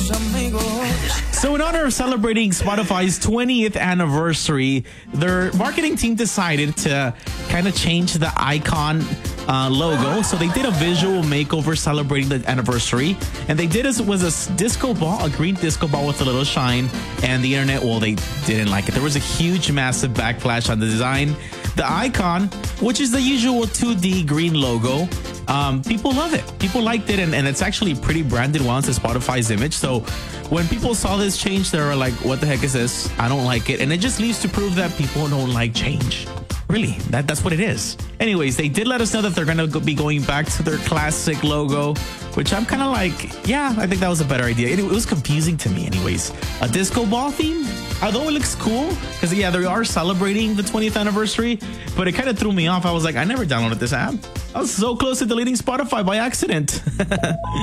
So in honor of celebrating Spotify's 20th anniversary, their marketing team decided to kind of change the icon logo. So they did a visual makeover celebrating the anniversary. And they did was a disco ball, a green disco ball with a little shine. And the internet, well, they didn't like it. There was a huge, massive backlash on the design. The icon, which is the usual 2D green logo, people love it. People liked it, and it's actually pretty branded well into Spotify's image. So when people saw this change, they were like, what the heck is this? I don't like it. And it just leads to prove that people don't like change. Really, that's what it is. Anyways, they did let us know that they're going to be going back to their classic logo, which I'm kind of like, yeah, I think that was a better idea. It was confusing to me anyways. A disco ball theme, although it looks cool, because yeah, they are celebrating the 20th anniversary, but it kind of threw me off. I was like, I never downloaded this app. I was so close to deleting Spotify by accident.